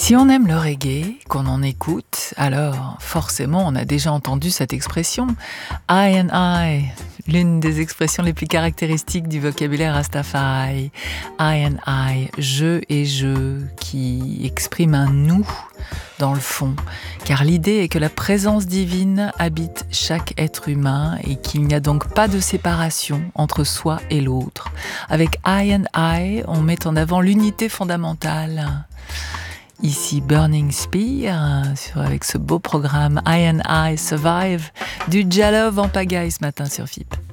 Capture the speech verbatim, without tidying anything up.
Si on aime le reggae, qu'on en écoute, alors forcément on a déjà entendu cette expression « I and I », l'une des expressions les plus caractéristiques du vocabulaire Rastafari. « I and I », je et je, qui exprime un « nous » dans le fond, car l'idée est que la présence divine habite chaque être humain et qu'il n'y a donc pas de séparation entre soi et l'autre. Avec « I and I », on met en avant l'unité fondamentale. Ici Burning Spear, sur, avec ce beau programme I and I Survive, du Jah Love en pagaille ce matin sur F I P.